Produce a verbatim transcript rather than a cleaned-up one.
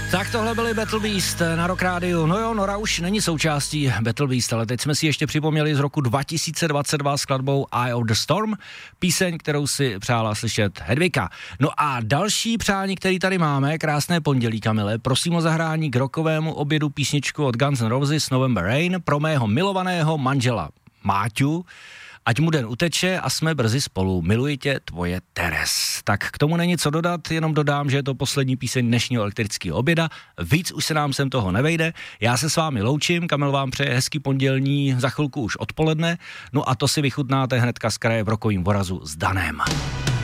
Tak tohle byly Battle Beast na Rock Rádiu. No jo, Nora už není součástí Battle Beast, ale teď jsme si ještě připomněli z roku dva tisíce dvacet dva skladbou Eye of the Storm, píseň, kterou si přála slyšet Hedvika. No a další přání, který tady máme, krásné pondělí, Kamile, prosím o zahrání k rockovému obědu písničku od Guns N' Roses November Rain pro mého milovaného manžela Máťu. Ať mu den uteče a jsme brzy spolu. Miluji tě, tvoje Teres. Tak k tomu není co dodat, jenom dodám, že je to poslední píseň dnešního elektrického oběda. Víc už se nám sem toho nevejde. Já se s vámi loučím, Kamil vám přeje hezký pondělní, za chvilku už odpoledne. No a to si vychutnáte hnedka z kraje v Rokovým Vorazu s Danem.